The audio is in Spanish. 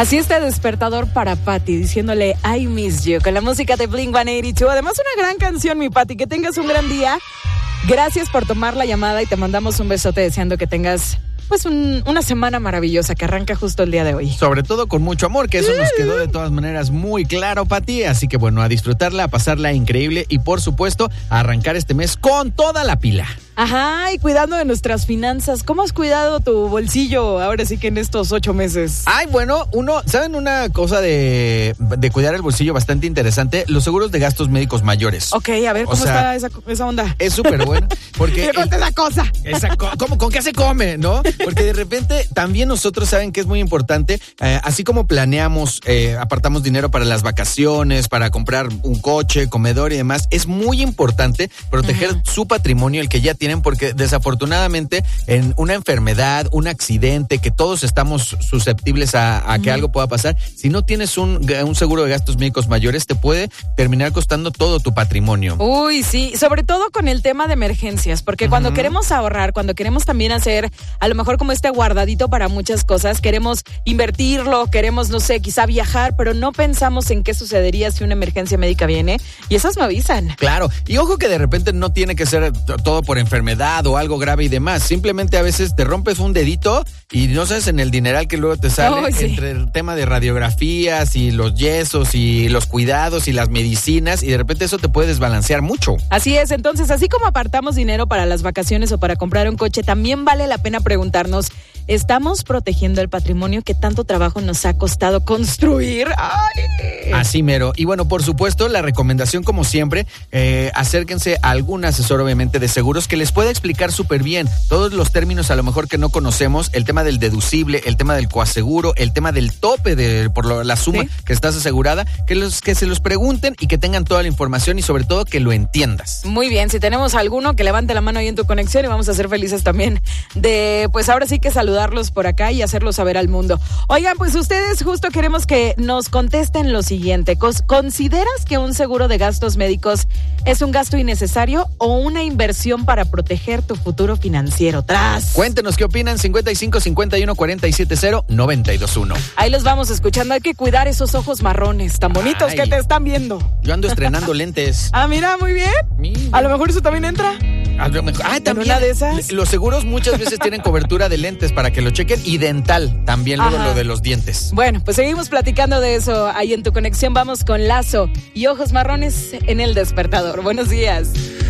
Así está Despertador para Patti, diciéndole I miss you, con la música de Blink-182. Además, una gran canción, mi Patti. Que tengas un gran día. Gracias por tomar la llamada y te mandamos un besote deseando que tengas pues una semana maravillosa que arranca justo el día de hoy. Sobre todo con mucho amor, que eso nos quedó de todas maneras muy claro, Pati. Así que bueno, a disfrutarla, a pasarla increíble y por supuesto a arrancar este mes con toda la pila. Ajá, y cuidando de nuestras finanzas. ¿Cómo has cuidado tu bolsillo ahora sí que en estos 8 meses? Ay, bueno, ¿saben una cosa de cuidar el bolsillo bastante interesante? Los seguros de gastos médicos mayores. Ok, a ver, ¿cómo está esa onda? Es súper bueno. Porque esa cosa. ¿Con qué se come, no? Porque de repente también nosotros saben que es muy importante, así como planeamos, apartamos dinero para las vacaciones, para comprar un coche, comedor y demás, es muy importante proteger su patrimonio, el que ya tienen, porque desafortunadamente en una enfermedad, un accidente, que todos estamos susceptibles a que algo pueda pasar, si no tienes un seguro de gastos médicos mayores, te puede terminar costando todo tu patrimonio. Uy, sí, sobre todo con el tema de emergencias, porque cuando queremos ahorrar, cuando queremos también hacer a lo mejor como este guardadito para muchas cosas, queremos invertirlo, queremos, no sé, quizá viajar, pero no pensamos en qué sucedería si una emergencia médica viene, y esas no avisan. Claro, y ojo que de repente no tiene que ser todo por enfermedad o algo grave y demás, simplemente a veces te rompes un dedito y no sabes en el dineral que luego te sale entre el tema de radiografías y los yesos y los cuidados y las medicinas, y de repente eso te puede desbalancear mucho. Así es, entonces así como apartamos dinero para las vacaciones o para comprar un coche, también vale la pena preguntarnos, ¿estamos protegiendo el patrimonio que tanto trabajo nos ha costado construir? ¡Ay! Así mero. Y bueno, por supuesto, la recomendación como siempre, acérquense a algún asesor obviamente de seguros que les pueda explicar súper bien todos los términos a lo mejor que no conocemos, el tema del deducible, el tema del coaseguro, el tema del tope por la suma que estás asegurada, que se los pregunten y que tengan toda la información y sobre todo que lo entiendas. Muy bien, si tenemos alguno que levante la mano ahí en tu conexión y vamos a ser felices también de, pues ahora sí que saludarlos por acá y hacerlos saber al mundo. Oigan, pues ustedes justo queremos que nos contesten lo siguiente. ¿Consideras que un seguro de gastos médicos es un gasto innecesario o una inversión para proteger tu futuro financiero? Cuéntenos qué opinan. 55 51 47 0 921. Ahí los vamos escuchando. Hay que cuidar esos ojos marrones tan bonitos que te están viendo. Yo ando estrenando lentes. Ah, mira, muy bien. A lo mejor eso también entra. También una de esas. Los seguros muchas veces tienen cobertura de lentes para que lo chequen y dental también, luego lo de los dientes. Bueno, pues seguimos platicando de eso ahí en tu conexión. Vamos con Lazo y Ojos Marrones en El Despertador. Buenos días.